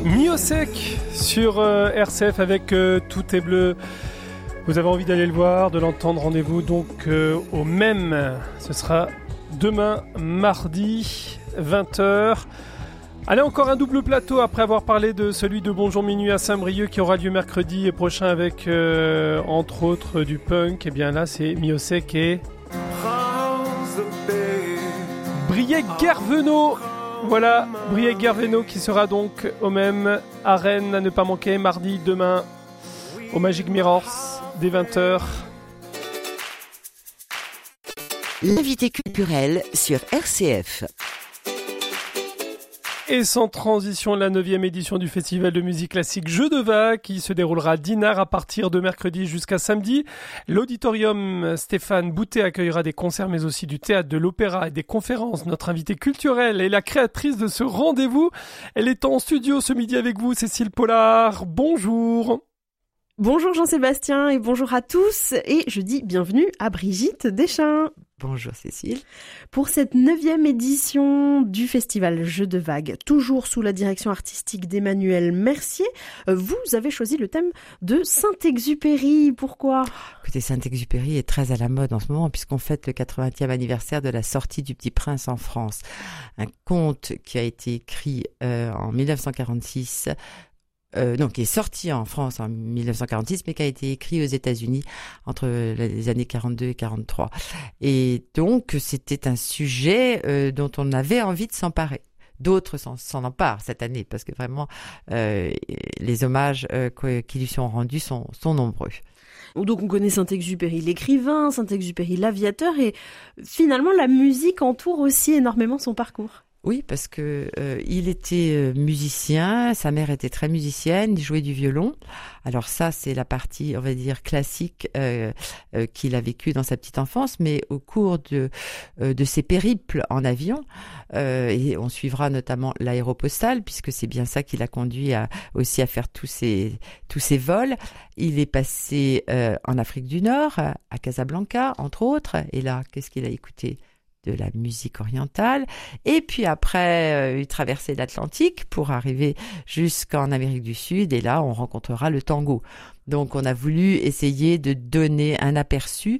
Miosek sur RCF avec Tout est bleu. Vous avez envie d'aller le voir, de l'entendre, rendez-vous donc au même. Ce sera demain, mardi, 20h. Allez, encore un double plateau après avoir parlé de celui de Bonjour Minuit à Saint-Brieuc qui aura lieu mercredi prochain avec, entre autres, du punk. Et bien là, c'est Miosek et Briec-Guervenot. Voilà, Briec-Guervenot qui sera donc au même à Rennes, à ne pas manquer, mardi, demain, au Magic Mirrors, dès 20h. L'invité culturel sur RCF. Et sans transition, la 9e édition du Festival de musique classique Jeux de Vagues qui se déroulera à Dinard à partir de mercredi jusqu'à samedi. L'auditorium Stéphane Boutet accueillera des concerts mais aussi du théâtre, de l'opéra et des conférences. Notre invitée culturelle est la créatrice de ce rendez-vous. Elle est en studio ce midi avec vous, Cécile Pollard. Bonjour. Bonjour Jean-Sébastien et bonjour à tous. Et je dis bienvenue à Brigitte Deschamps. Bonjour Cécile. Pour cette 9e édition du festival Jeux de Vagues, toujours sous la direction artistique d'Emmanuel Mercier, vous avez choisi le thème de Saint-Exupéry. Pourquoi ? Écoutez, Saint-Exupéry est très à la mode en ce moment puisqu'on fête le 80e anniversaire de la sortie du Petit Prince en France. Un conte qui a été écrit en 1946, qui est sorti en France en 1946, mais qui a été écrit aux États-Unis entre les années 42 et 43. Et donc, c'était un sujet dont on avait envie de s'emparer. D'autres s'en emparent cette année, parce que vraiment, les hommages qui lui sont rendus sont nombreux. Donc on connaît Saint-Exupéry l'écrivain, Saint-Exupéry l'aviateur, et finalement la musique entoure aussi énormément son parcours. Oui, parce que il était musicien, sa mère était très musicienne, il jouait du violon. Alors ça, c'est la partie, on va dire, classique qu'il a vécue dans sa petite enfance, mais au cours de ses périples en avion, et on suivra notamment l'aéropostale, puisque c'est bien ça qui l'a conduit aussi à faire tous ces vols. Il est passé en Afrique du Nord, à Casablanca, entre autres, et là, qu'est-ce qu'il a écouté ? De la musique orientale, et puis après il traversait l'Atlantique pour arriver jusqu'en Amérique du Sud, et là on rencontrera le tango. Donc on a voulu essayer de donner un aperçu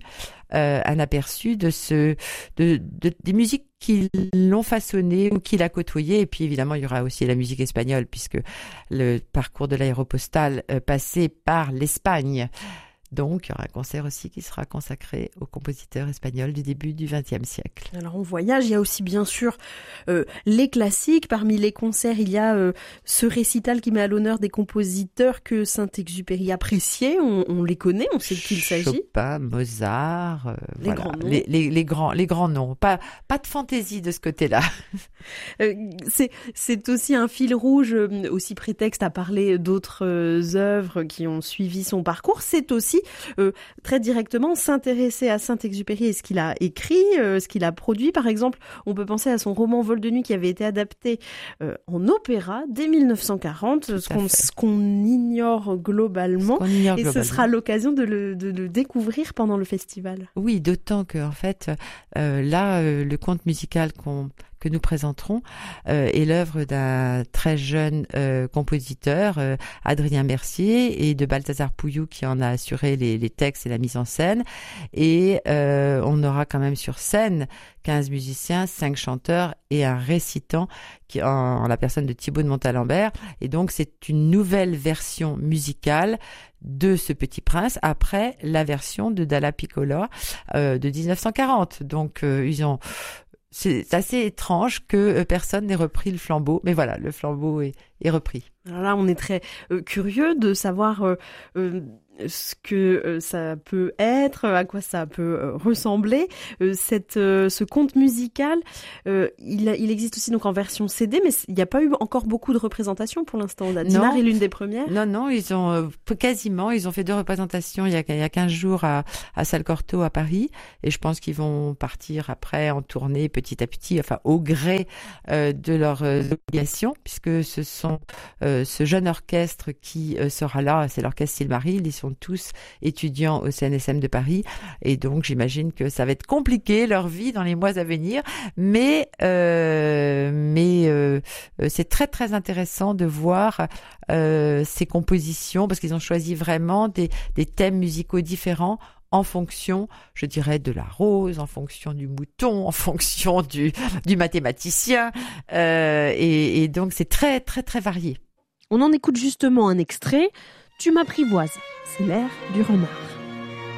de des musiques qui l'ont façonné ou qui l'a côtoyé, et puis évidemment il y aura aussi la musique espagnole puisque le parcours de l'aéropostale passait par l'Espagne. Donc, il y aura un concert aussi qui sera consacré aux compositeurs espagnols du début du XXe siècle. Alors, on voyage, il y a aussi bien sûr les classiques. Parmi les concerts, il y a ce récital qui met à l'honneur des compositeurs que Saint-Exupéry appréciait. On les connaît, on sait de qui il s'agit. Chopin, Mozart, grands noms. Les grands noms. Pas de fantaisie de ce côté-là. C'est aussi un fil rouge, aussi prétexte à parler d'autres œuvres qui ont suivi son parcours. C'est aussi très directement s'intéresser à Saint-Exupéry et ce qu'il a écrit, ce qu'il a produit. Par exemple, on peut penser à son roman Vol de nuit qui avait été adapté en opéra dès 1940, ce qu'on ignore globalement. Et ce sera l'occasion de le découvrir pendant le festival. Oui, d'autant que en fait, le conte musical que nous présenterons est l'œuvre d'un très jeune compositeur, Adrien Mercier, et de Balthazar Pouillou qui en a assuré les textes et la mise en scène. Et on aura quand même sur scène 15 musiciens, 5 chanteurs et un récitant en la personne de Thibaut de Montalembert. Et donc c'est une nouvelle version musicale de ce Petit Prince après la version de Dalla Piccola de 1940. Donc c'est assez étrange que personne n'ait repris le flambeau. Mais voilà, le flambeau est repris. Alors là, on est très curieux de savoir ce que ça peut être, à quoi ça peut ressembler. Ce conte musical, il existe aussi donc en version CD, mais il n'y a pas eu encore beaucoup de représentations pour l'instant. Dinard est l'une des premières. Non, ils ont fait 2 représentations il y a 15 jours à Salle Cortot à Paris, et je pense qu'ils vont partir après en tournée petit à petit, enfin au gré de leurs obligations, puisque ce sont ce jeune orchestre qui sera là, c'est l'orchestre Silmaril, ils sont tous étudiants au CNSM de Paris, et donc j'imagine que ça va être compliqué leur vie dans les mois à venir, mais c'est très très intéressant de voir ces compositions, parce qu'ils ont choisi vraiment des thèmes musicaux différents en fonction, je dirais, de la rose, en fonction du mouton, en fonction du mathématicien, et donc c'est très très très varié. On en écoute justement un extrait. Tu m'apprivoises, c'est l'air du renard.